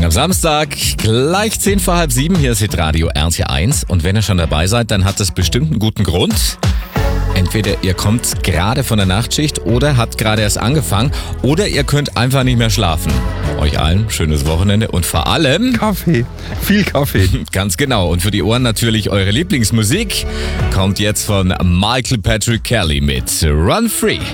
am Samstag, gleich 10 vor halb 7, hier ist Hitradio RT1. Und wenn ihr schon dabei seid, dann hat das bestimmt einen guten Grund. Entweder ihr kommt gerade von der Nachtschicht oder habt gerade erst angefangen oder ihr könnt einfach nicht mehr schlafen. Euch allen schönes Wochenende und vor allem Kaffee, viel Kaffee. Ganz genau. Und für die Ohren natürlich eure Lieblingsmusik kommt jetzt von Michael Patrick Kelly mit Run Free.